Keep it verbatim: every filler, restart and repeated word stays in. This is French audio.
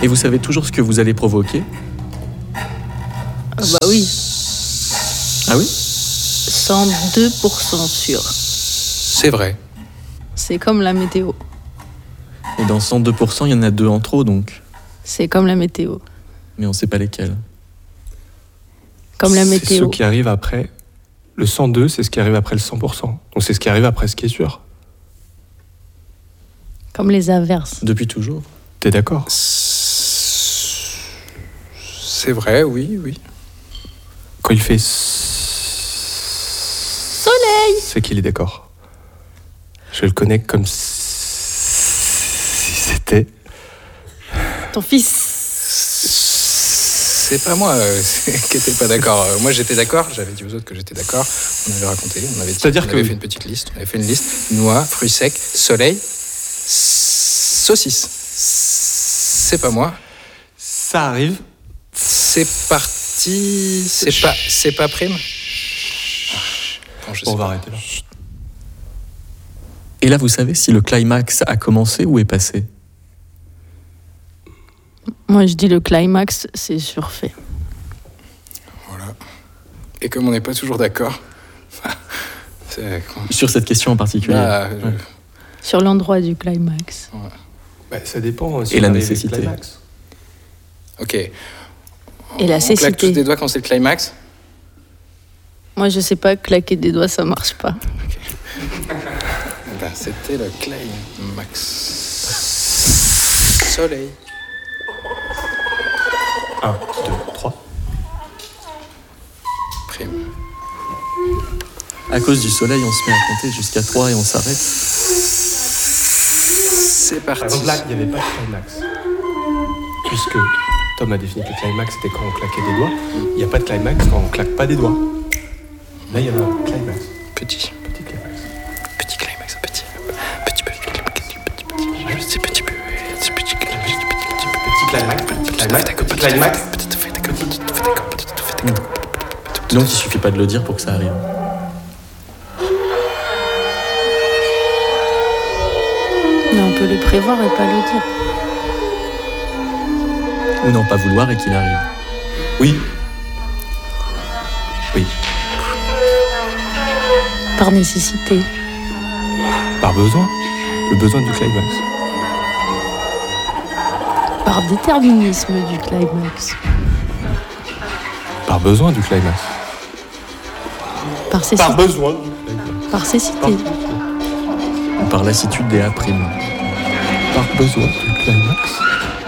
Et vous savez toujours ce que vous allez provoquer ? Ah bah oui. Ah oui ? cent deux pour cent sûr. C'est vrai. C'est comme la météo. Et dans cent deux pour cent, il y en a deux en trop, donc. C'est comme la météo. Mais on ne sait pas lesquels. Comme la C'est météo. ce qui arrive après. Le cent deux, c'est ce qui arrive après le cent pour cent. Donc c'est ce qui arrive après ce qui est sûr. Comme les averses. Depuis toujours. T'es d'accord ? C'est vrai, oui, oui. Quand il fait... Soleil ! C'est qu'il est d'accord. Je le connais comme si c'était... Ton fils. C'est pas moi euh, qui n'étais pas d'accord. Euh, Moi, j'étais d'accord. J'avais dit aux autres que j'étais d'accord. On avait raconté. On avait, dit, C'est-à-dire on que- avait fait une petite liste. On avait fait une liste. Noix, fruits secs, soleil, saucisse. C'est pas moi. Ça arrive. C'est parti. C'est pas, c'est pas prime. Ah, bon, je sais On va pas. arrêter là. Et là, vous savez si le climax a commencé ou est passé ? Moi, je dis le climax, c'est surfait. Voilà. Et comme on n'est pas toujours d'accord, c'est Sur cette question en particulier. Bah, je- Ouais. Sur l'endroit du climax. Bah, ça dépend. Si Et on la arrive au nécessité. climax. Ok. Et la On claque cécité. tous des doigts quand c'est le climax. Moi, je sais pas, claquer des doigts, ça marche pas. Ben, c'était le climax. Soleil. un, deux, trois. Prime. À cause du soleil, on se met à compter jusqu'à trois et on s'arrête. C'est Par parti. exemple, là, il n'y avait pas de climax. Puisque Tom a défini que le climax, c'était quand on claquait des doigts. Il n'y a pas de climax quand on claque pas des doigts. Là, il y en a un climax. Petit. Petit climax. Petit climax. Petit. Petit, petit, petit, petit, petit. C'est petit peu. C'est petit climax. Petit, petit, petit. Petit climax. Petit climax. Petit climax. Donc il suffit pas de le dire pour que ça arrive. Mais on peut le prévoir et pas le dire. Ou n'en pas vouloir et qu'il arrive. Oui. Oui. Par nécessité. Par besoin. Le besoin du climax. Par déterminisme du climax. Par besoin du climax. Par cécité. Par besoin du climax. Par cécité. Par- Ou par lassitude des A'. Par besoin du climax.